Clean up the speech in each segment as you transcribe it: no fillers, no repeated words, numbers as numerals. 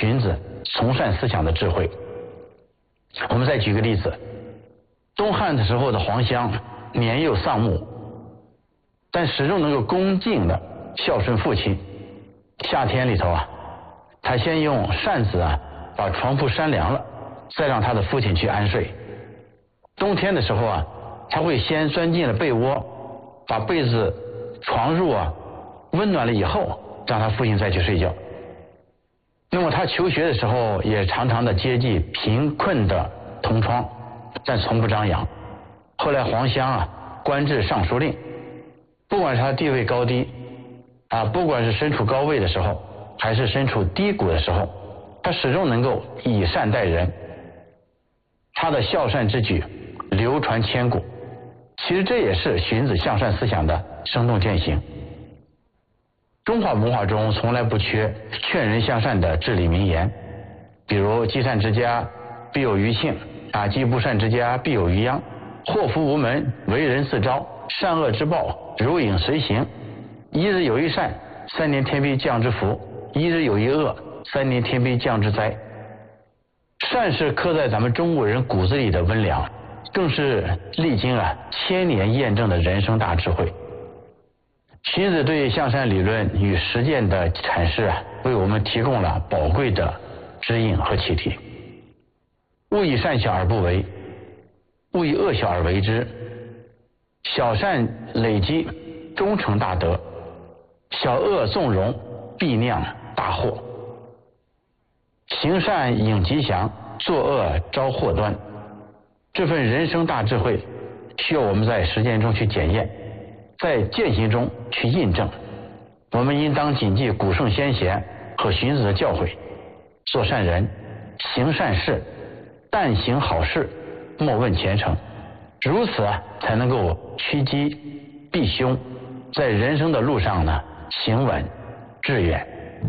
荀子从善思想的智慧。我们再举个例子，东汉的时候的黄香年幼丧母，但始终能够恭敬的孝顺父亲。夏天里头啊，他先用扇子啊把床铺扇凉了，再让他的父亲去安睡。冬天的时候啊，他会先钻进了被窝，把被子床褥啊温暖了以后，让他父亲再去睡觉。那么他求学的时候也常常的接济贫困的同窗，但从不张扬。后来黄香啊官至尚书令，不管是他地位高低啊，不管是身处高位的时候，还是身处低谷的时候，他始终能够以善待人，他的孝善之举流传千古。其实这也是荀子向善思想的生动践行。中华文化中从来不缺劝人向善的至理名言，比如积善之家必有余庆啊，积不善之家必有余殃，祸福无门，为人自招，善恶之报如影随形，一日有一善，3年天必降之福，一日有一恶，3年天必降之灾。善是刻在咱们中国人骨子里的温良，更是历经1000年验证的人生大智慧。荀子对向善理论与实践的阐释为我们提供了宝贵的指引和启迪。勿以善小而不为，勿以恶小而为之。小善累积终成大德，小恶纵容必酿大祸。行善引吉祥，作恶招祸端。这份人生大智慧需要我们在实践中去检验，在践行中去印证。我们应当谨记古圣先贤和荀子的教诲，做善人，行善事，但行好事，莫问前程。如此才能够趋吉避凶，在人生的路上呢行稳致远。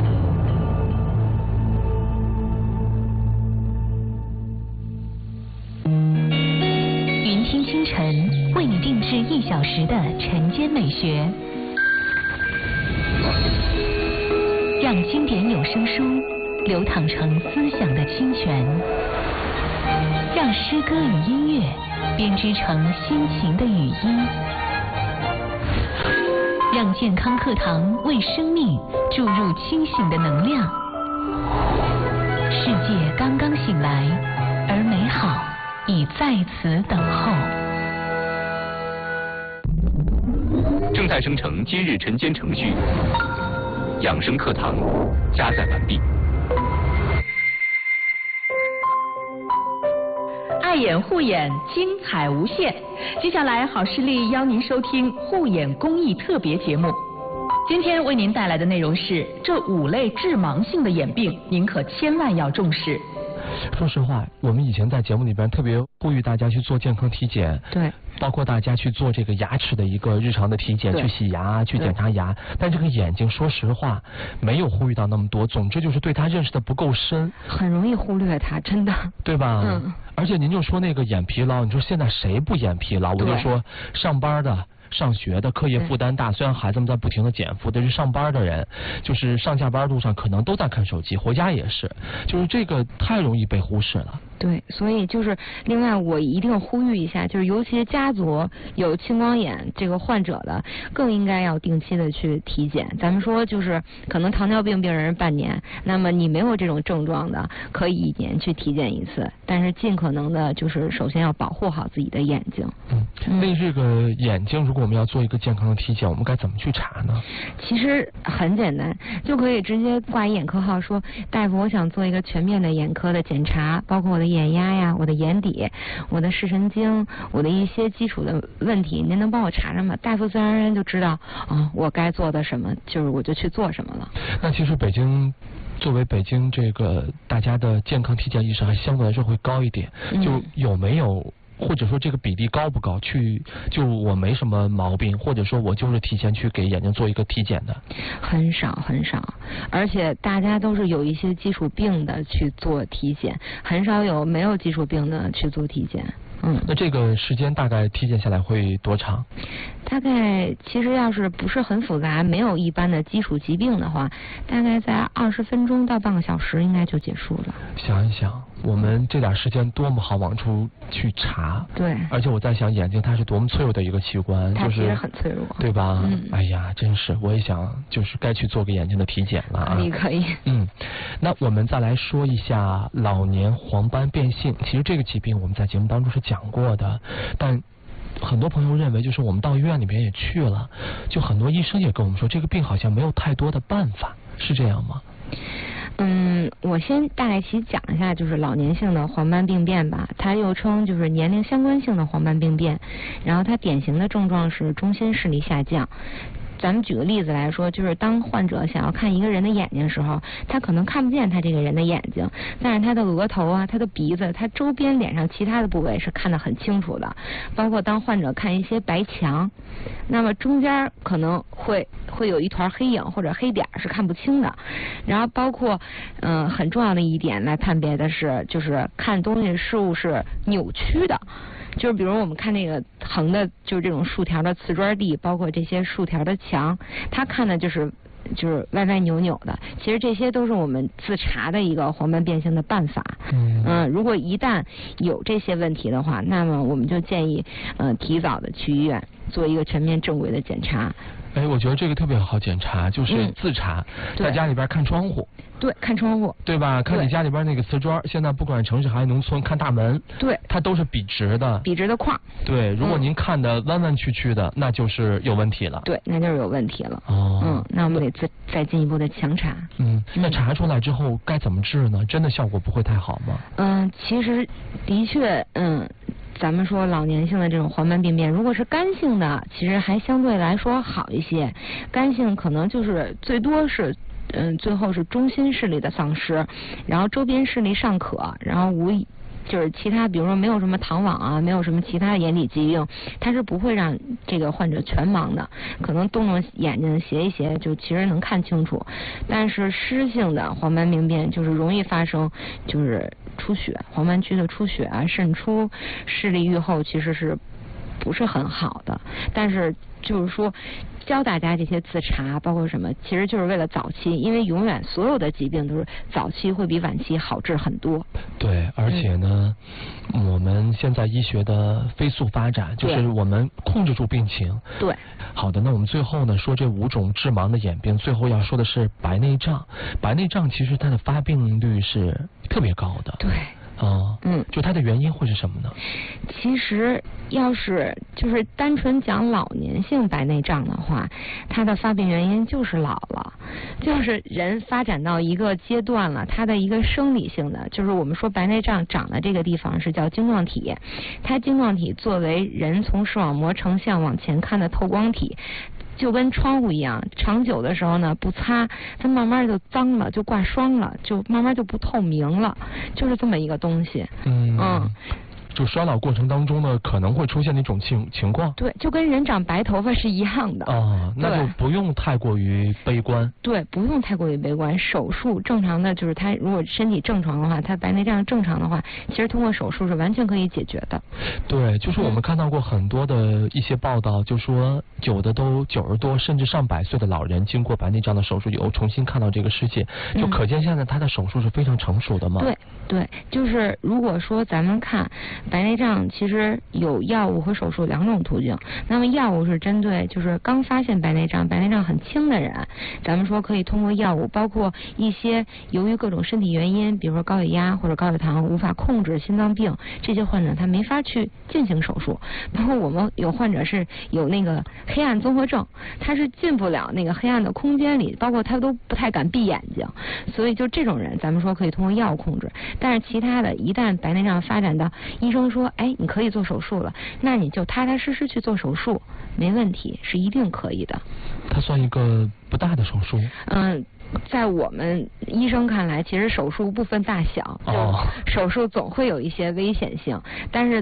云听清晨为你定制1小时的晨间美学，让经典有声书流淌成思想的清泉，让诗歌与音乐编织成心情的语音，让健康课堂为生命注入清醒的能量。世界刚刚醒来，而美好已在此等候。 正在生成今日晨间程序，养生课堂加载完毕。 爱眼护眼，精彩无限。接下来，好视力邀您收听护眼公益特别节目。今天为您带来的内容是这5类致盲性的眼病，您可千万要重视。 说实话，我们以前在节目里边特别呼吁大家去做健康体检， 对， 包括大家去做这个牙齿的一个日常的体检，去洗牙，去检查牙。但这个眼睛，说实话，没有呼吁到那么多。总之就是对它认识的不够深， 很容易忽略它，真的， 对吧？嗯。而且您就说那个眼疲劳，你说现在谁不眼疲劳？我就说上班的。上学的课业负担大，虽然孩子们在不停的减负，但是上班的人，就是上下班路上可能都在看手机，回家也是，就是这个太容易被忽视了。 对，所以就是另外我一定呼吁一下，就是尤其是家族有青光眼这个患者的，更应该要定期的去体检。咱们说就是可能糖尿病病人半年，那么你没有这种症状的，可以1年去体检1次，但是尽可能的就是首先要保护好自己的眼睛。 那这个眼睛如果我们要做一个健康的体检，我们该怎么去查呢？ 其实很简单，就可以直接挂一眼科号说，大夫，我想做一个全面的眼科的检查，包括我的眼压呀，我的眼底，我的视神经，我的一些基础的问题，您能帮我查查吗？大夫自然而然就知道我该做的什么，就是我就去做什么了。 那其实作为北京这个大家的健康体检意识还相对来说会高一点，就有没有或者说这个比例高不高？就我没什么毛病，或者说我就是提前去给眼睛做一个体检的， 很少很少，而且大家都是有一些基础病的去做体检，很少有没有基础病的去做体检。 那这个时间大概体检下来会多长？ 大概其实要是不是很复杂，没有一般的基础疾病的话，大概在20分钟到半个小时应该就结束了。 想一想，我们这点时间多么好往出去查。 对。 而且我在想，眼睛它是多么脆弱的一个器官， 它其实很脆弱， 对吧？哎呀，真是，我也想就是该去做个眼睛的体检了啊。 可以。 那我们再来说一下老年黄斑变性。其实这个疾病我们在节目当中是讲过的，但很多朋友认为，就是我们到医院里边也去了，就很多医生也跟我们说，这个病好像没有太多的办法，是这样吗？ 我先大概其讲一下，就是老年性的黄斑病变吧，它又称就是年龄相关性的黄斑病变，然后它典型的症状是中心视力下降。咱们举个例子来说，就是当患者想要看一个人的眼睛的时候，他可能看不见他这个人的眼睛，但是他的额头啊、他的鼻子、他周边脸上其他的部位是看得很清楚的。包括当患者看一些白墙，那么中间可能会有一团黑影或者黑点是看不清的。然后包括很重要的一点来判别的是，就是看东西事物是扭曲的。就是比如我们看那个横的，就是这种竖条的瓷砖地，包括这些竖条的墙，他看的就是歪歪扭扭的。其实这些都是我们自查的一个黄斑变性的办法。如果一旦有这些问题的话，那么我们就建议提早的去医院做一个全面正规的检查。 我觉得这个特别好检查，就是自查，在家里边看窗户。 对，看窗户， 对吧？看你家里边那个瓷砖，现在不管城市还是农村，看大门， 对， 它都是笔直的， 笔直的框。 对，如果您看的弯弯曲曲的，那就是有问题了。 对，那就是有问题了。那我们得再进一步的强查。 那查出来之后该怎么治呢？真的效果不会太好吗？ 其实的确，咱们说老年性的这种黄斑病变，如果是干性的，其实还相对来说好一些。干性可能就是最多是最后是中心视力的丧失，然后周边视力尚可，然后就是其他比如说没有什么糖网啊，没有什么其他的眼底疾病，它是不会让这个患者全盲的，可能动动眼睛斜一斜就其实能看清楚。但是湿性的黄斑病变就是容易发生就是出血，黄斑区的出血啊、渗出、视力愈后其实是不是很好的。但是就是说教大家这些自查包括什么，其实就是为了早期，因为永远所有的疾病都是早期会比晚期好治很多。 对，而且呢，我们现在医学的飞速发展，就是我们控制住病情。 对。 好的，那我们最后呢说这5种致盲的眼病，最后要说的是白内障。白内障其实它的发病率是特别高的。 对。 就它的原因会是什么呢？ 其实要是就是单纯讲老年性白内障的话，它的发病原因就是老了，就是人发展到一个阶段了，它的一个生理性的，就是我们说白内障长的这个地方是叫晶状体，它晶状体作为人从视网膜成像往前看的透光体，就跟窗户一样，长久的时候呢不擦，它慢慢就脏了，就挂霜了，就慢慢就不透明了，就是这么一个东西。 就衰老过程当中呢，可能会出现的一种情况。 对，就跟人长白头发是一样的。 那就不用太过于悲观。 对，不用太过于悲观。手术正常的，就是他如果身体正常的话，他白内障正常的话，其实通过手术是完全可以解决的。 对，就是我们看到过很多的一些报道，就说有的都90多甚至上100岁的老人，经过白内障的手术以后，重新看到这个世界，就可见现在他的手术是非常成熟的嘛。 对，就是如果说咱们看白内障，其实有药物和手术2种途径。那么药物是针对就是刚发现白内障很轻的人，咱们说可以通过药物，包括一些由于各种身体原因，比如说高血压或者高血糖无法控制心脏病，这些患者他没法去进行手术。包括我们有患者是有那个黑暗综合症，他是进不了那个黑暗的空间里，包括他都不太敢闭眼睛，所以就这种人咱们说可以通过药物控制。但是其他的一旦白内障发展到医生说你可以做手术了，那你就踏踏实实去做手术，没问题，是一定可以的。 它算一个不大的手术。 在我们医生看来，其实手术不分大小，手术总会有一些危险性，但是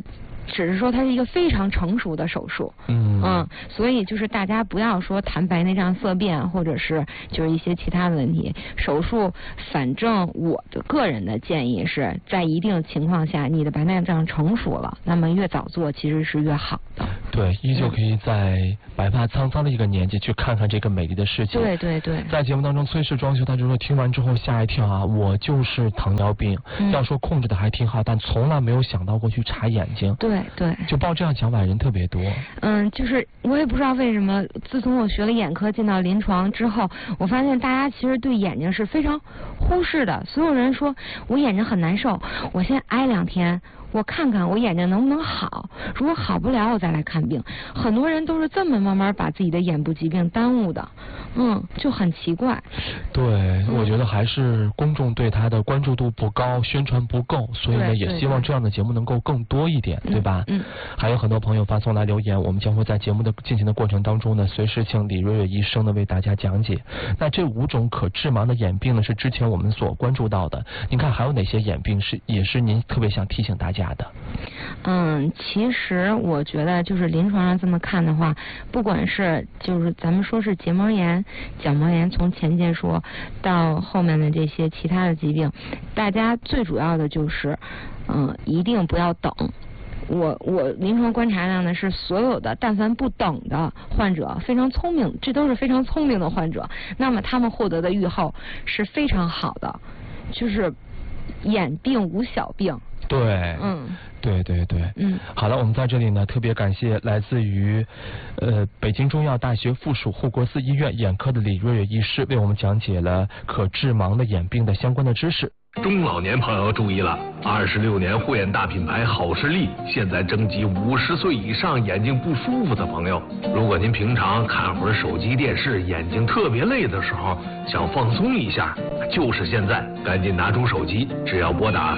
只是说它是一个非常成熟的手术。所以就是大家不要说谈白内障色变，或者是就是一些其他的问题。手术，反正我的个人的建议是在一定情况下，你的白内障成熟了，那么越早做其实是越好的。 对，依旧可以在白发苍苍的一个年纪去看看这个美丽的世界。 对对对。 在节目当中，崔氏装修他就说听完之后吓一跳啊，我就是糖尿病，要说控制的还挺好，但从来没有想到过去查眼睛。 对对。 就抱这样想法人特别多。 就是我也不知道为什么，自从我学了眼科进到临床之后，我发现大家其实对眼睛是非常忽视的。所有人说我眼睛很难受，我先挨2天。我看看我眼睛能不能好，如果好不了我再来看病。很多人都是这么慢慢把自己的眼部疾病耽误的，就很奇怪。 对，我觉得还是公众对他的关注度不高，宣传不够，所以呢也希望这样的节目能够更多一点，对吧？还有很多朋友发送来留言，我们将会在节目的进行的过程当中呢，随时请李瑞瑞医生呢为大家讲解。那这5种可致盲的眼病呢，是之前我们所关注到的。您看还有哪些眼病也是您特别想提醒大家的？ 其实我觉得就是临床上这么看的话，不管是就是咱们说是结膜炎、角膜炎，从前节说到后面的这些其他的疾病，大家最主要的就是一定不要等。我临床观察到呢，是所有的但凡不等的患者非常聪明，这都是非常聪明的患者，那么他们获得的预后是非常好的，就是眼病无小病。 对，对对对，好了，我们在这里呢特别感谢来自于北京中药大学附属护国寺医院眼科的李瑞瑞医师，为我们讲解了可致盲的眼病的相关的知识。 中老年朋友注意了，26年护眼大品牌好视力现在征集50岁以上眼睛不舒服的朋友。如果您平常看会儿手机电视，眼睛特别累的时候，想放松一下，就是现在，赶紧拿出手机，只要拨打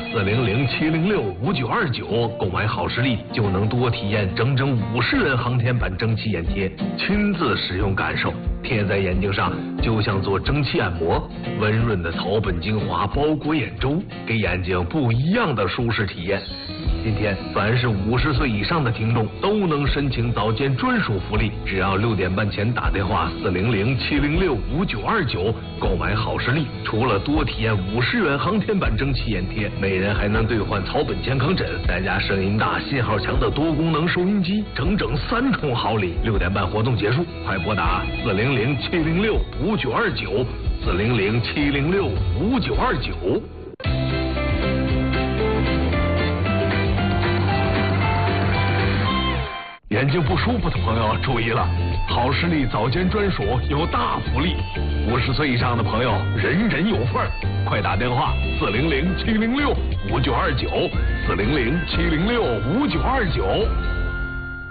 400-706-5929购买好视力，就能多体验整整50元航天版蒸汽眼贴，亲自使用感受，贴在眼睛上就像做蒸汽按摩，温润的草本精华包裹眼周，给眼睛不一样的舒适体验。今天凡是50岁以上的听众都能申请早间专属福利，只要6点半前打电话400-706-5929购买好视力，除了多体验50元航天版蒸汽眼贴，每人还能兑换草本健康枕，再加声音大、信号强的多功能收音机，整整3重好礼。6点半活动结束，快拨打400-706-5929。400-706-5929。眼睛不舒服的朋友注意了，好视力早间专属有大福利，50岁以上的朋友人人有份儿，快打电话400-706-5929，400-706-5929。